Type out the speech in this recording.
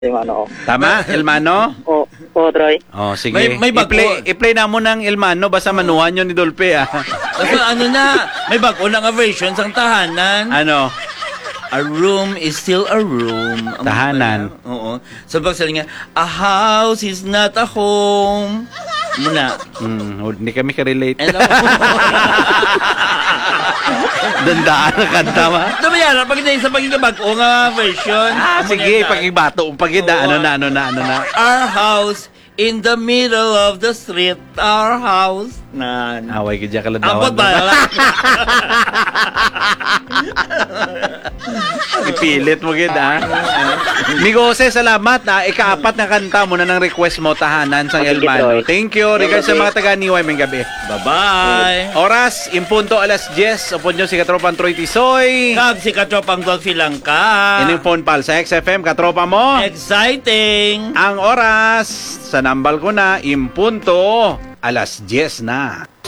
Mano. Tama, Elmano? O, Troy. Oh, sige. May bago. I-play na mo ng Elmano, basta manuhan yun ni Dolpe, ah. Kasi ano na, may bago na nga version sa tahanan. Ano? A room is still a room. Tahanan. Oo. So, pagsabi nga, a house is not a home. Muna. Hindi kami ka-relate. And Dandaan na kanta, ma. Diba yan, pag sa pagkikabago nga version. Sige, pagibato. Pagida, ano na. Our house in the middle of the street. Our house. Away ka dyan Ambot kaladawan. ba? Ipilit mo gid, ah. Migose, salamat, ah. Ika-apat na kanta mo na ng request mo, tahanan sa Elmano. Thank you. Regards sa mga taga-Niway, may gabi. Bye-bye. Oras, impunto alas 10. Upon nyo si Katropang Troy Tisoy. Kag si Katropang Dolphy lang ka. Ining phone pal sa XFM, katropa mo. Exciting. Ang oras, sa nambal ko na, impunto, alas 10 na.